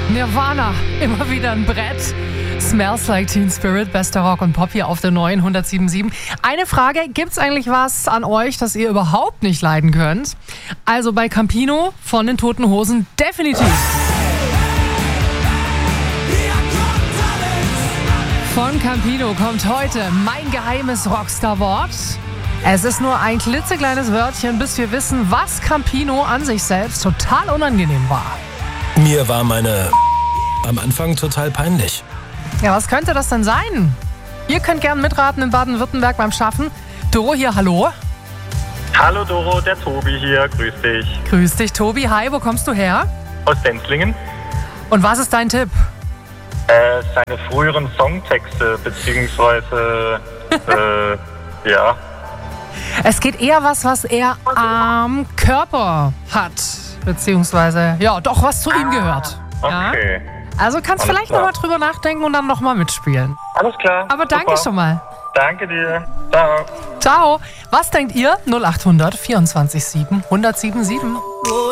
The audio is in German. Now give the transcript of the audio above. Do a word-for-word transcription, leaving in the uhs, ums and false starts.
Nirvana, immer wieder ein Brett. Smells Like Teen Spirit, bester Rock und Pop hier auf der neuen hundertsieben Komma sieben. Eine Frage, gibt's eigentlich was an euch, das ihr überhaupt nicht leiden könnt? Also bei Campino von den Toten Hosen definitiv. Von Campino kommt heute mein geheimes Rockstar-Wort. Es ist nur ein klitzekleines Wörtchen, bis wir wissen, was Campino an sich selbst total unangenehm war. Mir war meine am Anfang total peinlich. Ja, was könnte das denn sein? Ihr könnt gerne mitraten in Baden-Württemberg beim Schaffen. Doro hier, hallo. Hallo Doro, der Tobi hier, grüß dich. Grüß dich, Tobi. Hi, wo kommst du her? Aus Denzlingen. Und was ist dein Tipp? Äh, seine früheren Songtexte, beziehungsweise, äh, ja. Es geht eher was, was er am Körper hat. Beziehungsweise, ja, doch, was zu ihm gehört. Okay. Ja? Also kannst Alles vielleicht klar. nochmal drüber nachdenken und dann nochmal mitspielen. Alles klar. Aber danke super. schon mal. Danke dir. Ciao. Ciao. Was denkt ihr? null acht hundert vierundzwanzig sieben, hundertsieben Komma sieben.